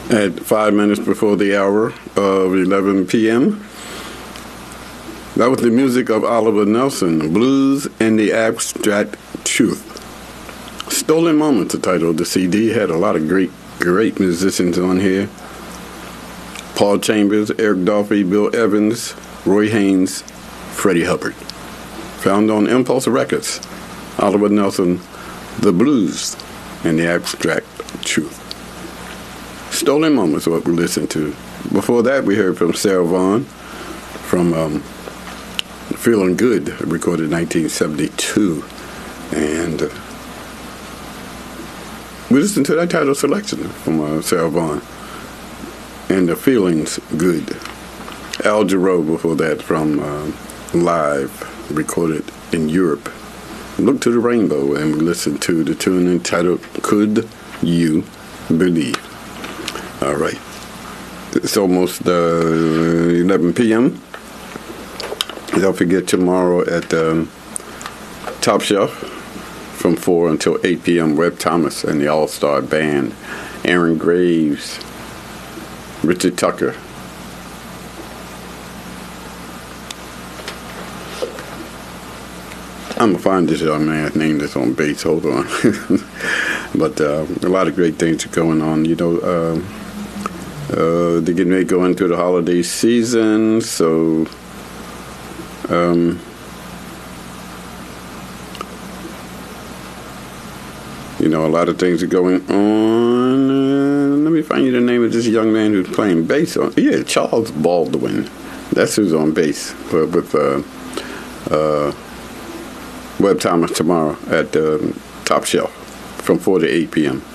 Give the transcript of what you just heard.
At 5 minutes before the hour of 11 p.m. That was the music of Oliver Nelson, Blues and the Abstract Truth. Stolen Moments, the title of the CD. Had a lot of great musicians on here. Paul Chambers, Eric Dolphy, Bill Evans, Roy Haynes, Freddie Hubbard. Found on Impulse Records. Oliver Nelson, The Blues and the Abstract Truth. Stolen Moments is what we listened to. Before that, we heard from Sarah Vaughan from Feeling Good, recorded in 1972. And we listened to that title selection from Sarah Vaughan. And The Feeling's Good. Al Jarreau before that from Live, recorded in Europe. Look to the Rainbow, and we listened to the tune entitled Could You Believe? All right. It's almost 11 p.m. Don't forget tomorrow at Top Shelf from 4 until 8 p.m. Webb Thomas and the All-Star Band. Aaron Graves, Richard Tucker. I'm going to find this young man's name that's on bass. Hold on. But a lot of great things are going on. You know, they're getting ready to go into the holiday season, so you know, a lot of things are going on. Let me find you the name of this young man who's playing bass on. Yeah, Charles Baldwin. That's who's on bass with Webb Thomas tomorrow at Top Shelf from 4 to 8 p.m.